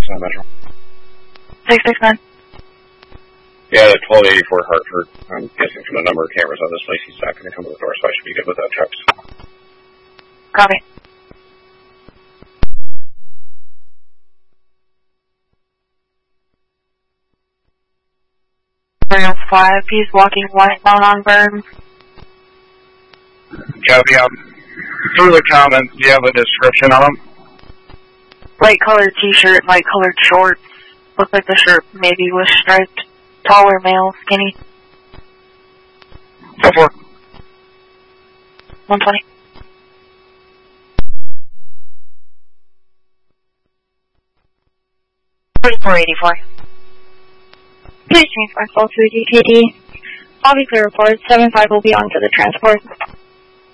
669 Metro. 669. Yeah, the 1284 Hartford. I'm guessing from the number of cameras on this place, he's not going to come to the door, so I should be good with that text. Copy. 5, he's walking westbound on Burn. Copy. Through the comments, do you have a description of him? Light colored t-shirt, light colored shorts. Looks like the shirt maybe was striped. Taller male, skinny. 4-4. 120. $34.84. Please transfer call to DKD. All be clear report. 75 will be on to the transport.